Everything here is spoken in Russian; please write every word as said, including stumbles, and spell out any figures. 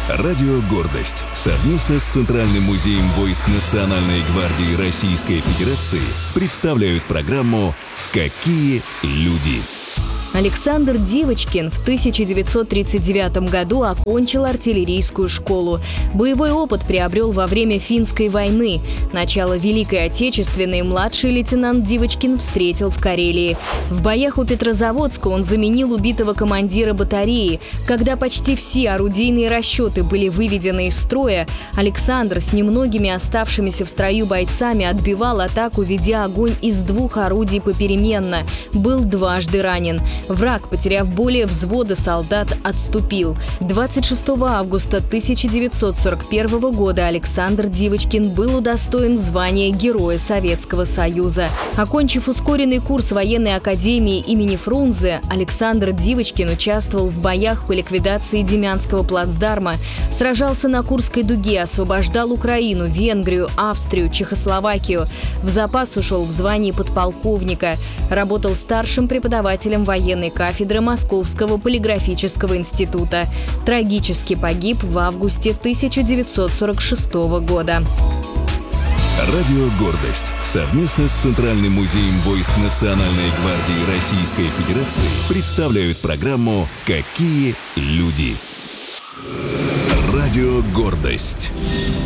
Радио «Гордость» совместно с Центральным музеем войск Национальной гвардии Российской Федерации представляют программу «Какие люди?». Александр Дивочкин в тысяча девятьсот тридцать девятом году окончил артиллерийскую школу. Боевой опыт приобрел во время Финской войны. Начало Великой Отечественной младший лейтенант Дивочкин встретил в Карелии. В боях у Петрозаводска он заменил убитого командира батареи. Когда почти все орудийные расчеты были выведены из строя, Александр с немногими оставшимися в строю бойцами отбивал атаку, ведя огонь из двух орудий попеременно. Был дважды ранен. Враг, потеряв более взвода солдат, отступил. двадцать шестого августа тысяча девятьсот сорок первого года Александр Дивочкин был удостоен звания Героя Советского Союза. Окончив ускоренный курс военной академии имени Фрунзе, Александр Дивочкин участвовал в боях по ликвидации Демянского плацдарма, сражался на Курской дуге, освобождал Украину, Венгрию, Австрию, Чехословакию. В запас ушел в звании подполковника. Работал старшим преподавателем военной кафедры Московского полиграфического института. Трагически погиб в августе тысяча девятьсот сорок шестого года. Радио «Гордость» совместно с Центральным музеем войск Национальной гвардии Российской Федерации представляют программу «Какие люди?». Радио «Гордость».